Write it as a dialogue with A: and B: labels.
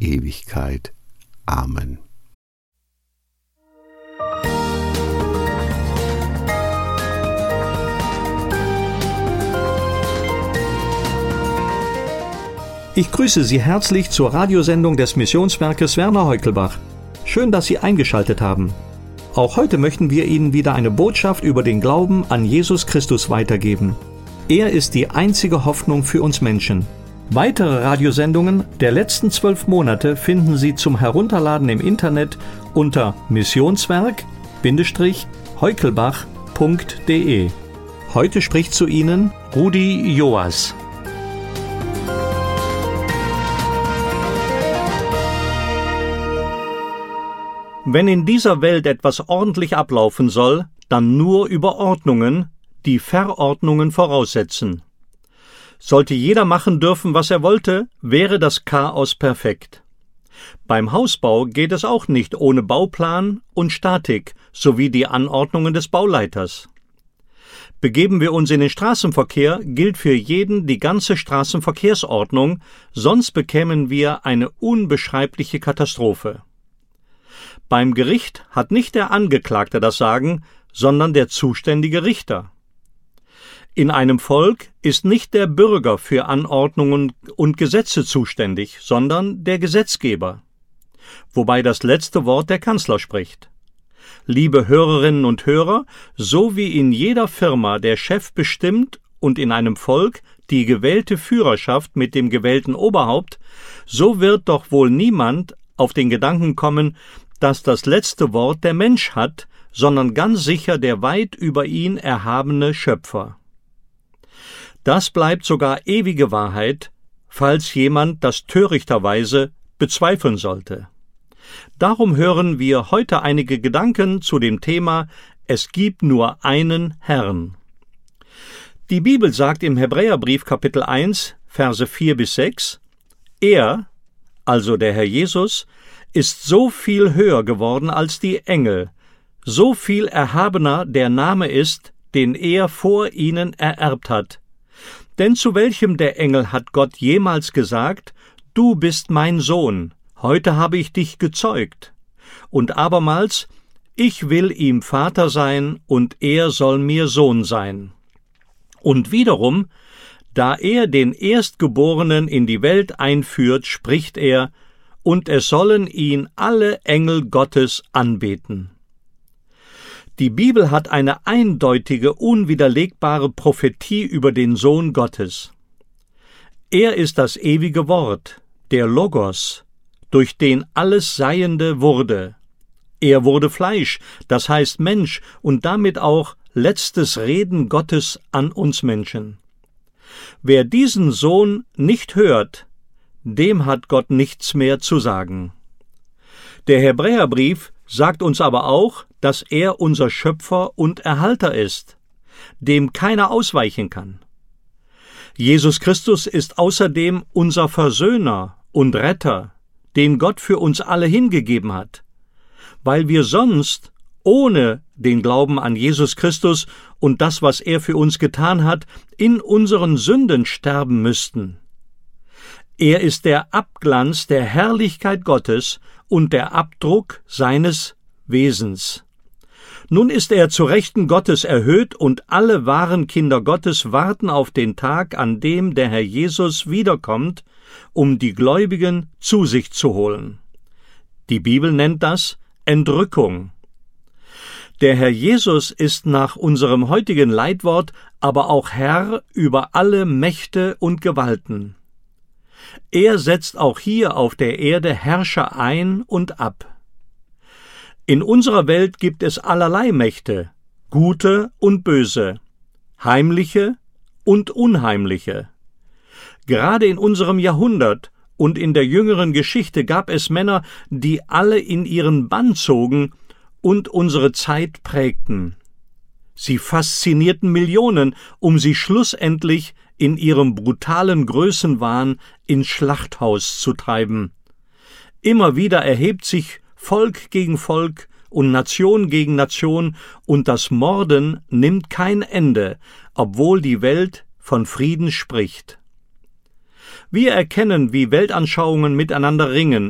A: Ewigkeit. Amen.
B: Ich grüße Sie herzlich zur Radiosendung des Missionswerkes Werner Heukelbach. Schön, dass Sie eingeschaltet haben. Auch heute möchten wir Ihnen wieder eine Botschaft über den Glauben an Jesus Christus weitergeben. Er ist die einzige Hoffnung für uns Menschen. Weitere Radiosendungen der letzten 12 Monate finden Sie zum Herunterladen im Internet unter missionswerk-heukelbach.de. Heute spricht zu Ihnen Rudi Joas. Wenn in dieser Welt etwas ordentlich ablaufen soll, dann nur über Ordnungen, die Verordnungen voraussetzen. Sollte jeder machen dürfen, was er wollte, wäre das Chaos perfekt. Beim Hausbau geht es auch nicht ohne Bauplan und Statik sowie die Anordnungen des Bauleiters. Begeben wir uns in den Straßenverkehr, gilt für jeden die ganze Straßenverkehrsordnung, sonst bekämen wir eine unbeschreibliche Katastrophe. Beim Gericht hat nicht der Angeklagte das Sagen, sondern der zuständige Richter. In einem Volk ist nicht der Bürger für Anordnungen und Gesetze zuständig, sondern der Gesetzgeber. Wobei das letzte Wort der Kanzler spricht. Liebe Hörerinnen und Hörer, so wie in jeder Firma der Chef bestimmt und in einem Volk die gewählte Führerschaft mit dem gewählten Oberhaupt, so wird doch wohl niemand auf den Gedanken kommen, dass das letzte Wort der Mensch hat, sondern ganz sicher der weit über ihn erhabene Schöpfer. Das bleibt sogar ewige Wahrheit, falls jemand das törichterweise bezweifeln sollte. Darum hören wir heute einige Gedanken zu dem Thema »Es gibt nur einen Herrn«. Die Bibel sagt im Hebräerbrief Kapitel 1, Verse 4-6, Er, also der Herr Jesus, ist so viel höher geworden als die Engel, so viel erhabener der Name ist, den er vor ihnen ererbt hat. Denn zu welchem der Engel hat Gott jemals gesagt, du bist mein Sohn, heute habe ich dich gezeugt? Und abermals, ich will ihm Vater sein und er soll mir Sohn sein. Und wiederum, da er den Erstgeborenen in die Welt einführt, spricht er, und es sollen ihn alle Engel Gottes anbeten. Die Bibel hat eine eindeutige, unwiderlegbare Prophetie über den Sohn Gottes. Er ist das ewige Wort, der Logos, durch den alles Seiende wurde. Er wurde Fleisch, das heißt Mensch, und damit auch letztes Reden Gottes an uns Menschen. Wer diesen Sohn nicht hört, dem hat Gott nichts mehr zu sagen. Der Hebräerbrief sagt uns aber auch, dass er unser Schöpfer und Erhalter ist, dem keiner ausweichen kann. Jesus Christus ist außerdem unser Versöhner und Retter, den Gott für uns alle hingegeben hat, weil wir sonst ohne den Glauben an Jesus Christus und das, was er für uns getan hat, in unseren Sünden sterben müssten. Er ist der Abglanz der Herrlichkeit Gottes und der Abdruck seines Wesens. Nun ist er zu Rechten Gottes erhöht und alle wahren Kinder Gottes warten auf den Tag, an dem der Herr Jesus wiederkommt, um die Gläubigen zu sich zu holen. Die Bibel nennt das Entrückung. Der Herr Jesus ist nach unserem heutigen Leitwort aber auch Herr über alle Mächte und Gewalten. Er setzt auch hier auf der Erde Herrscher ein und ab. In unserer Welt gibt es allerlei Mächte, gute und böse, heimliche und unheimliche. Gerade in unserem Jahrhundert und in der jüngeren Geschichte gab es Männer, die alle in ihren Bann zogen und unsere Zeit prägten. Sie faszinierten Millionen, um sie schlussendlich in ihrem brutalen Größenwahn ins Schlachthaus zu treiben. Immer wieder erhebt sich Volk gegen Volk und Nation gegen Nation, und das Morden nimmt kein Ende, obwohl die Welt von Frieden spricht. Wir erkennen, wie Weltanschauungen miteinander ringen